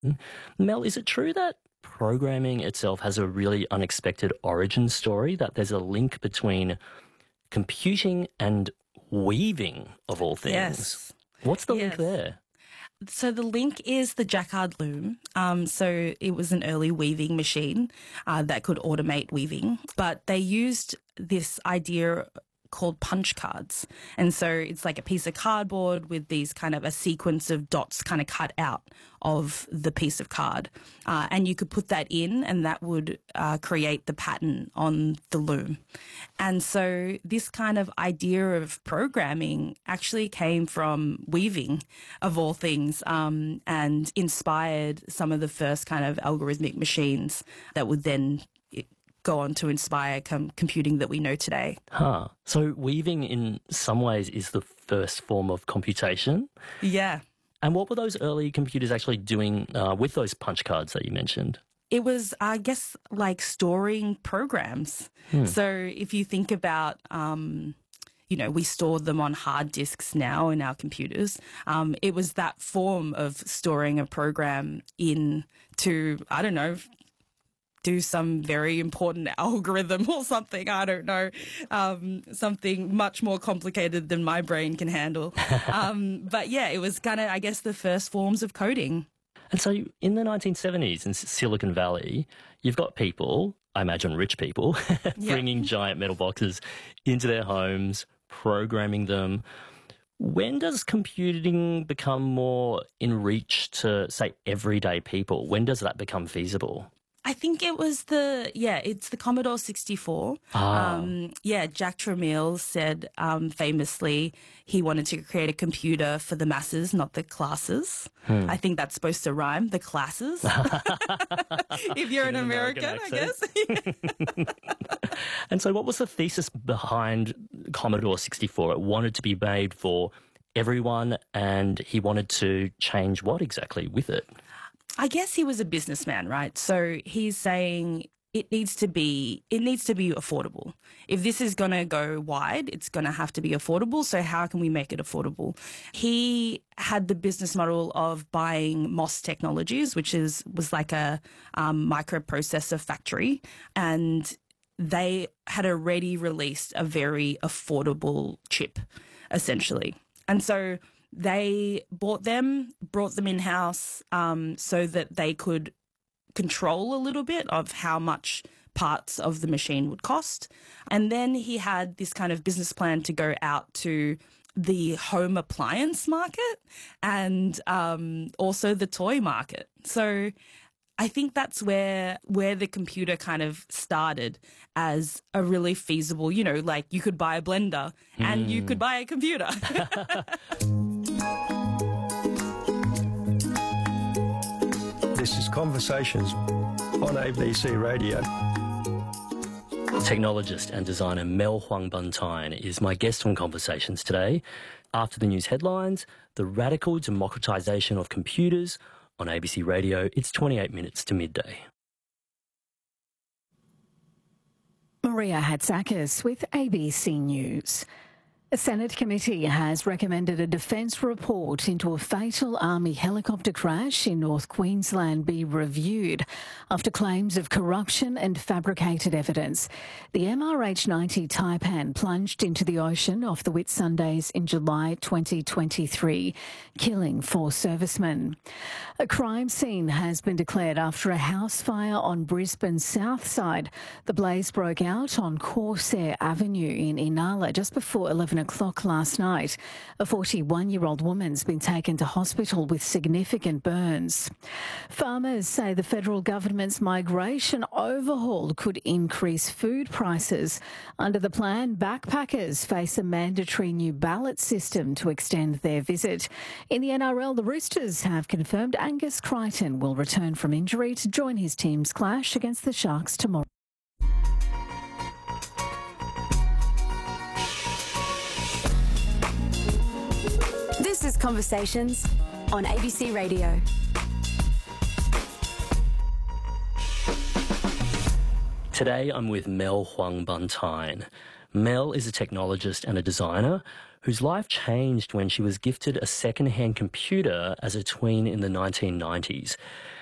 Mel, is it true that programming itself has a really unexpected origin story, that there's a link between computing and weaving, of all things? Yes. What's the link there? So the link is the Jacquard loom. So it was an early weaving machine that could automate weaving, but they used this idea called punch cards. And so it's like a piece of cardboard with these kind of a sequence of dots kind of cut out of the piece of card. And you could put that in and that would create the pattern on the loom. And so this kind of idea of programming actually came from weaving, of all things, and inspired some of the first kind of algorithmic machines that would then go on to inspire computing that we know today. So weaving in some ways is the first form of computation? Yeah. And what were those early computers actually doing with those punch cards that you mentioned? It was, I guess, like storing programs. So if you think about, we store them on hard disks now in our computers. It was that form of storing a program into, I don't know, do some very important algorithm or something, I don't know, something much more complicated than my brain can handle. But yeah, it was kind of, I guess, the first forms of coding. And so in the 1970s in Silicon Valley, you've got people, I imagine rich people, bringing giant metal boxes into their homes, programming them. When does computing become more in reach to, say, everyday people? When does that become feasible? I think it was it's the Commodore 64. Jack Tramiel said famously he wanted to create a computer for the masses, not the classes. I think that's supposed to rhyme, the classes. If you're an American, I guess. And so what was the thesis behind Commodore 64? It wanted to be made for everyone, and he wanted to change what exactly with it? I guess he was a businessman, right? So he's saying it needs to be affordable. If this is going to go wide, it's going to have to be affordable. So how can we make it affordable? He had the business model of buying MOS Technologies, which was like a microprocessor factory, and they had already released a very affordable chip, essentially. And so they brought them in-house so that they could control a little bit of how much parts of the machine would cost. And then he had this kind of business plan to go out to the home appliance market and also the toy market. So I think that's where the computer kind of started as a really feasible, like you could buy a blender and you could buy a computer. This is Conversations on ABC Radio. Technologist and designer Mel Huang-Bun-Tine is my guest on Conversations today. After the news headlines, the radical democratisation of computers on ABC Radio. It's 28 minutes to midday. Maria Hatzakis with ABC News. A Senate committee has recommended a defence report into a fatal Army helicopter crash in North Queensland be reviewed after claims of corruption and fabricated evidence. The MRH-90 Taipan plunged into the ocean off the Whitsundays in July 2023, killing 4 servicemen. A crime scene has been declared after a house fire on Brisbane's south side. The blaze broke out on Corsair Avenue in Inala just before 11 o'clock last night. A 41-year-old woman's been taken to hospital with significant burns. Farmers say the federal government's migration overhaul could increase food prices. Under the plan, backpackers face a mandatory new ballot system to extend their visit. In the NRL, the Roosters have confirmed Angus Crichton will return from injury to join his team's clash against the Sharks tomorrow. This is Conversations on ABC Radio. Today I'm with Mel Huang-Bun-Tine. Mel is a technologist and a designer whose life changed when she was gifted a second-hand computer as a tween in the 1990s.